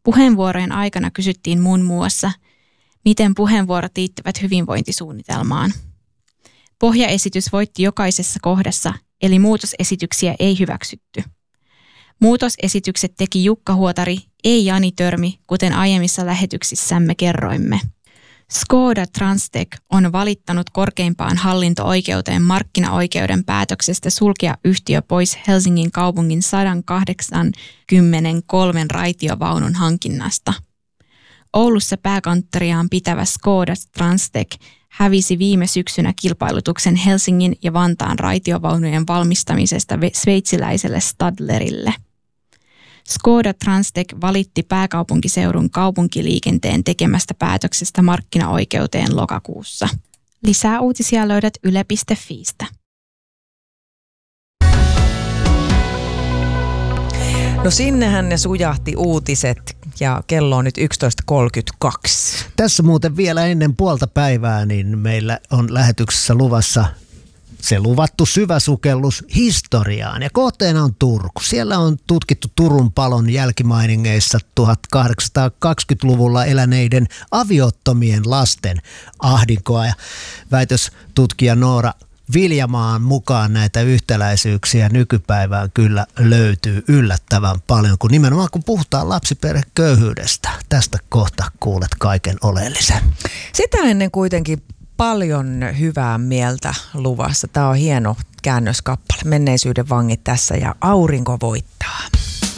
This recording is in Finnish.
Puheenvuorojen aikana kysyttiin muun muassa, miten puheenvuorot liittyvät hyvinvointisuunnitelmaan. Pohjaesitys voitti jokaisessa kohdassa, eli muutosesityksiä ei hyväksytty. Muutosesitykset teki Jukka Huotari, ei Jani Törmi, kuten aiemmissa lähetyksissämme kerroimme. Škoda Transtech on valittanut korkeimpaan hallinto-oikeuteen markkinaoikeuden päätöksestä sulkea yhtiö pois Helsingin kaupungin 183 raitiovaunun hankinnasta. Oulussa pääkonttoriaan pitävä Škoda Transtech hävisi viime syksynä kilpailutuksen Helsingin ja Vantaan raitiovaunujen valmistamisesta sveitsiläiselle Stadlerille. Škoda Transtech valitti pääkaupunkiseudun kaupunkiliikenteen tekemästä päätöksestä markkinaoikeuteen lokakuussa. Lisää uutisia löydät yle.fiistä. No sinnehän ne sujahti uutiset ja kello on nyt 11.32. Tässä muuten vielä ennen puolta päivää niin meillä on lähetyksessä luvassa se luvattu syväsukellus historiaan ja kohteena on Turku. Siellä on tutkittu Turun palon jälkimainingeissa 1820-luvulla eläneiden aviottomien lasten ahdinkoa ja väitöstutkija Noora Viljamaan mukaan näitä yhtäläisyyksiä nykypäivään kyllä löytyy yllättävän paljon, kun nimenomaan kun puhutaan lapsiperheköyhyydestä. Tästä kohta kuulet kaiken oleellisen. Sitä ennen kuitenkin paljon hyvää mieltä luvassa. Tämä on hieno käännöskappale. Menneisyyden vangit tässä ja aurinko voittaa.